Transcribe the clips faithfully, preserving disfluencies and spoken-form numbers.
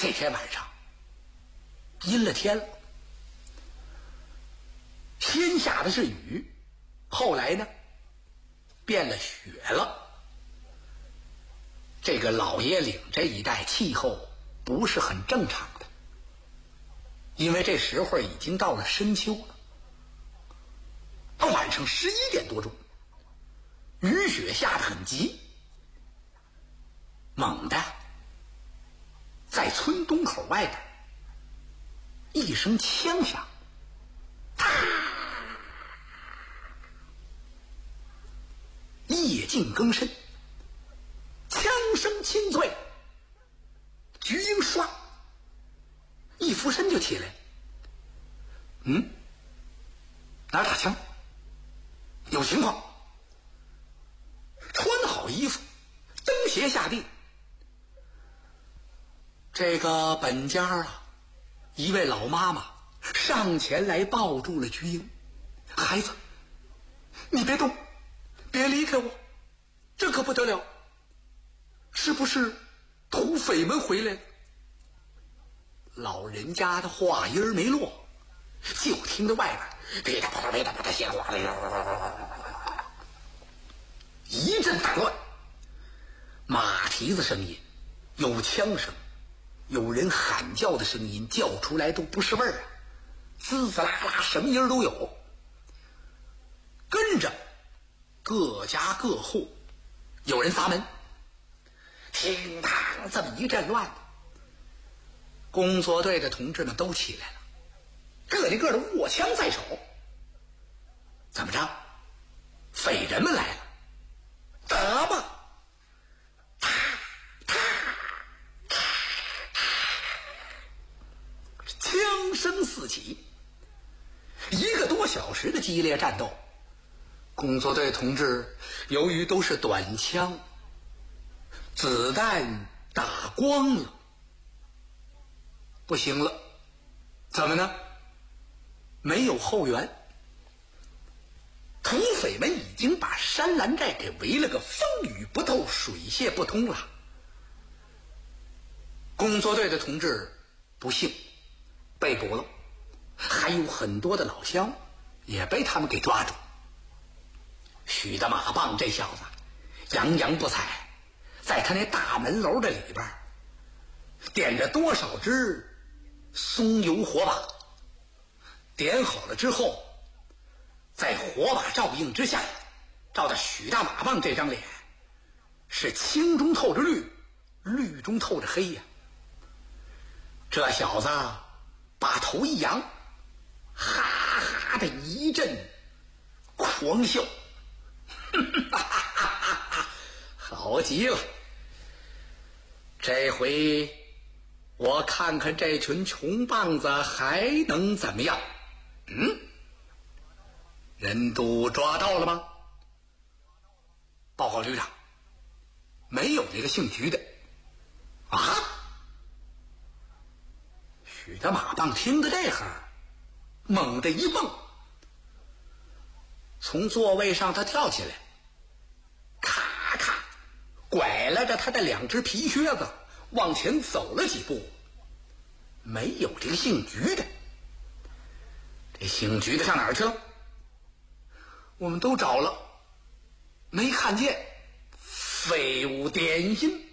这天晚上阴了天了，先下的是雨，后来呢变了雪了。这个老爷岭这一带气候不是很正常的，因为这时候已经到了深秋了。到晚上十一点多钟，雨雪下得很急，猛地在村东口外边一声枪响，夜静更深，枪声清脆，菊英唰一俯身就起来。嗯，哪儿打枪？有情况。穿好衣服，蹬鞋下地。这个本家啊，一位老妈妈上前来抱住了菊英。孩子，你别动，别离开我，这可不得了，是不是土匪们回来了？老人家的话音儿没落，就听着外边噼里啪啦噼里啪啦鲜花的一阵大乱，马蹄子声音，有枪声，有人喊叫的声音，叫出来都不是味儿啊，滋滋啦啦什么音儿都有。跟着各家各户有人砸门，厅堂这么一阵乱，工作队的同志们都起来了，个里个的握枪在手。怎么着？匪人们来了，打吧！啪啪啪啪，枪声四起。一个多小时的激烈战斗，工作队同志由于都是短枪，子弹打光了，不行了。怎么呢？没有后援，土匪们已经把山栏寨给围了个风雨不透，水泄不通了。工作队的同志不幸被捕了，还有很多的老乡也被他们给抓住。许大马棒这小子洋洋不睬，在他那大门楼的里边点着多少支松油火把，点好了之后，在火把照映之下，照着许大马棒这张脸是青中透着绿，绿中透着黑呀。这小子把头一扬，哈哈的一阵狂笑，好极了，这回我看看这群穷棒子还能怎么样。嗯，人都抓到了吗？报告旅长，没有这个姓徐的。啊？许大马棒听得这会儿猛地一蹦，从座位上他跳起来，咔咔拐了着他的两只皮靴子往前走了几步。没有这个姓徐的。这姓徐的上哪儿去了？我们都找了，没看见。废物点心，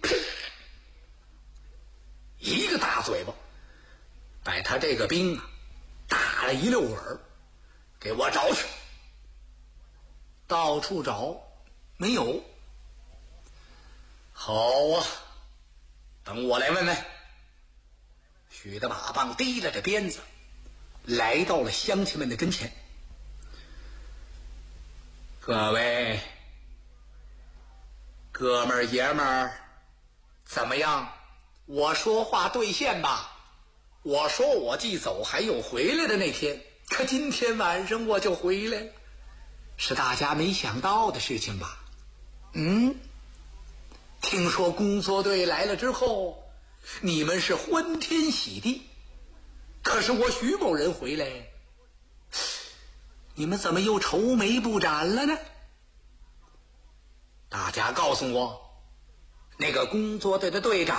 一个大嘴巴把他这个兵啊打了一溜滚儿。给我找去！到处找没有。好啊，等我来问问。许大马棒提了着鞭子来到了乡亲们的跟前。各位哥们儿爷们儿，怎么样？我说话兑现吧？我说我既走还有回来的那天，可今天晚上我就回来了，是大家没想到的事情吧？嗯，听说工作队来了之后，你们是欢天喜地，可是我徐某人回来，你们怎么又愁眉不展了呢？大家告诉我，那个工作队的队长